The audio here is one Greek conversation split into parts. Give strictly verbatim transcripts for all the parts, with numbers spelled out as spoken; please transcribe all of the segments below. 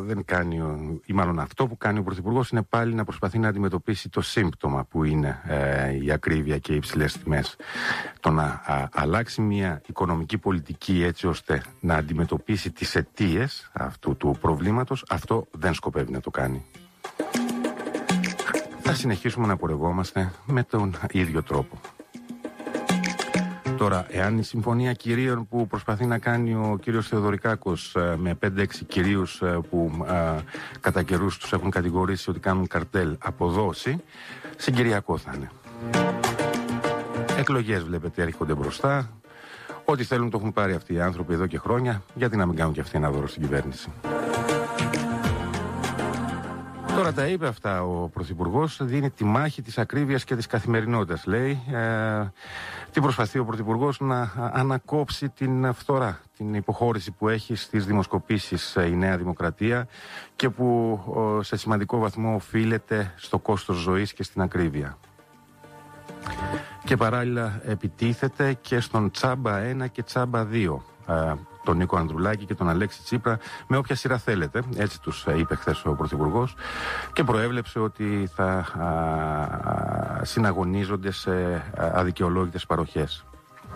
δεν κάνει, ή μάλλον αυτό που κάνει ο Πρωθυπουργός είναι πάλι να προσπαθεί να αντιμετωπίσει το σύμπτωμα που είναι ε, η ακρίβεια και οι υψηλές τιμές. Το να α, αλλάξει μια οικονομική πολιτική έτσι ώστε να αντιμετωπίσει τις αιτίες αυτού του προβλήματος, αυτό δεν σκοπεύει να το κάνει. Θα συνεχίσουμε να πορευόμαστε με τον ίδιο τρόπο. Τώρα, εάν η συμφωνία κυρίων που προσπαθεί να κάνει ο κύριος Θεοδωρικάκος με πέντε έξι κυρίους που α, κατά καιρούς τους έχουν κατηγορήσει ότι κάνουν καρτέλ αποδώσει, συγκυριακό θα είναι. Εκλογές βλέπετε έρχονται μπροστά. Ό,τι θέλουν το έχουν πάρει αυτοί οι άνθρωποι εδώ και χρόνια. Γιατί να μην κάνουν και αυτοί ένα δώρο στην κυβέρνηση. Τώρα τα είπε αυτά ο Πρωθυπουργός, δίνει τη μάχη της ακρίβειας και της καθημερινότητας, λέει. Ε, τι προσπαθεί ο Πρωθυπουργός να ανακόψει την φθορά, την υποχώρηση που έχει στις δημοσκοπήσεις η Νέα Δημοκρατία και που σε σημαντικό βαθμό οφείλεται στο κόστος ζωής και στην ακρίβεια. Και παράλληλα επιτίθεται και στον Τσάμπα ένα και Τσάμπα δύο. Τον Νίκο Ανδρουλάκη και τον Αλέξη Τσίπρα, με όποια σειρά θέλετε, έτσι τους είπε χθες ο Πρωθυπουργός, και προέβλεψε ότι θα α, α, συναγωνίζονται σε αδικαιολόγητες παροχές.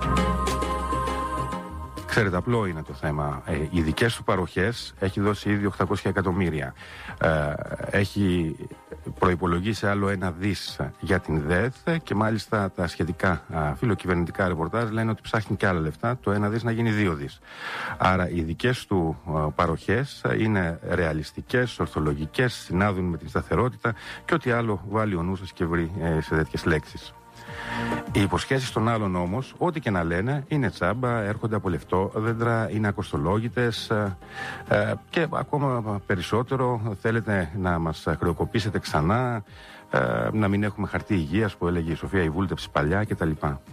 Ξέρετε, απλό είναι το θέμα. Ε, οι δικές του παροχές έχει δώσει ήδη οκτακόσια εκατομμύρια. Ε, έχει προϋπολογίσει άλλο ένα δις για την ΔΕΘ και μάλιστα τα σχετικά α, φιλοκυβερνητικά ρεπορτάζ λένε ότι ψάχνει και άλλα λεφτά, το ένα δις να γίνει δύο δις. Άρα οι δικές του α, παροχές είναι ρεαλιστικές, ορθολογικές, συνάδουν με την σταθερότητα και ό,τι άλλο βάλει ο νους σας και βρει ε, σε τέτοιες λέξεις. Οι υποσχέσεις των άλλων όμως, ό,τι και να λένε, είναι τσάμπα, έρχονται από λεφτόδεντρα, είναι ακοστολόγητες ε, ε, και ακόμα περισσότερο θέλετε να μας χρεοκοπήσετε ξανά, ε, να μην έχουμε χαρτί υγείας που έλεγε η Σοφία η Βούλτεψη παλιά κτλ.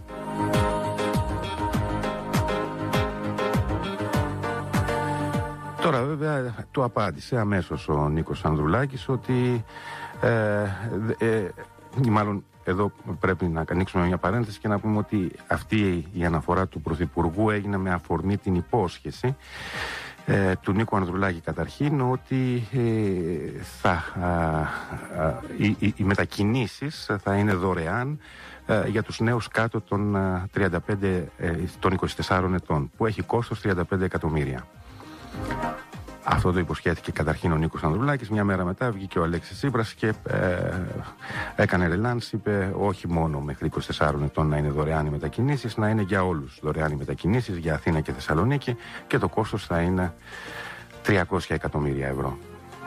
Τώρα βέβαια του απάντησε αμέσως ο Νίκος Ανδρουλάκης ότι ε, ε, ή μάλλον εδώ πρέπει να ανοίξουμε μια παρένθεση και να πούμε ότι αυτή η αναφορά του Πρωθυπουργού έγινε με αφορμή την υπόσχεση ε, του Νίκου Ανδρουλάκη καταρχήν ότι ε, θα, α, α, οι, οι, οι μετακινήσεις θα είναι δωρεάν ε, για τους νέους κάτω των, τριάντα πέντε, ε, των είκοσι τεσσάρων ετών, που έχει κόστος τριάντα πέντε εκατομμύρια. Αυτό το υποσχέθηκε καταρχήν ο Νίκος Ανδρουλάκης. Μια μέρα μετά βγήκε ο Αλέξης Τσίπρας και ε, έκανε ρελάνς. Είπε όχι μόνο μέχρι είκοσι τεσσάρων ετών να είναι δωρεάν οι μετακινήσεις, να είναι για όλους δωρεάν οι μετακινήσεις, για Αθήνα και Θεσσαλονίκη, και το κόστος θα είναι τριακόσια εκατομμύρια ευρώ.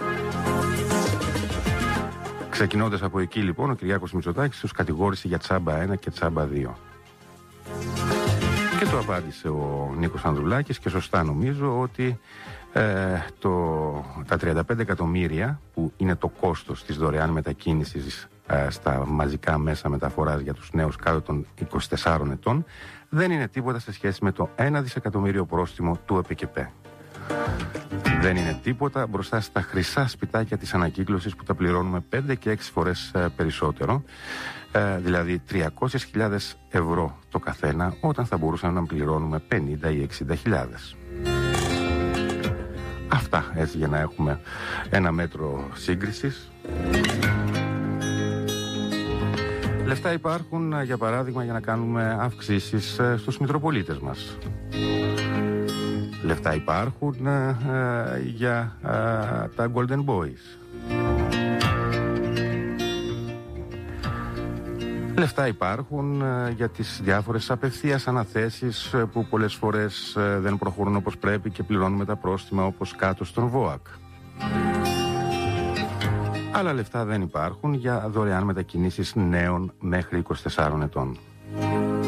Ξεκινώντας από εκεί λοιπόν, ο Κυριάκος Μητσοτάκης τους κατηγόρησε για τσάμπα ένα και τσάμπα δύο. Και του απάντησε ο Νίκος Ανδρουλάκης, και σωστά νομίζω, ότι ε, το, τα τριάντα πέντε εκατομμύρια που είναι το κόστος της δωρεάν μετακίνησης ε, στα μαζικά μέσα μεταφοράς για τους νέους κάτω των είκοσι τεσσάρων ετών δεν είναι τίποτα σε σχέση με το ένα δισεκατομμύριο πρόστιμο του ΕΠΚΕ. Δεν είναι τίποτα μπροστά στα χρυσά σπιτάκια της ανακύκλωσης που τα πληρώνουμε πέντε και έξι φορές ε, περισσότερο, ε, δηλαδή τριακόσιες χιλιάδες ευρώ το καθένα, όταν θα μπορούσαμε να πληρώνουμε πενήντα ή εξήντα χιλιάδες. Αυτά έτσι για να έχουμε ένα μέτρο σύγκρισης. Λεφτά υπάρχουν, για παράδειγμα, για να κάνουμε αυξήσεις ε, στους Μητροπολίτες μας. Λεφτά υπάρχουν ε, ε, για ε, τα Golden Boys. Λεφτά υπάρχουν ε, για τις διάφορες απευθείας αναθέσεις ε, που πολλές φορές ε, δεν προχωρούν όπως πρέπει και πληρώνουμε τα πρόστιμα όπως κάτω στον ΒΟΑΚ. Άλλα λεφτά δεν υπάρχουν για δωρεάν μετακινήσεις νέων μέχρι είκοσι τεσσάρων ετών.